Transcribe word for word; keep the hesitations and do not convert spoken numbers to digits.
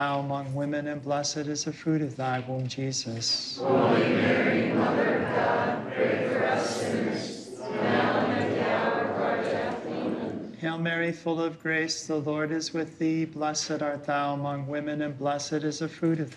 Thou among women, and blessed is the fruit of thy womb, Jesus. Holy Mary, Mother of God, pray for us sinners, now and at the hour of our death. Amen. Hail Mary, full of grace, the Lord is with thee. Blessed art thou among women, and blessed is the fruit of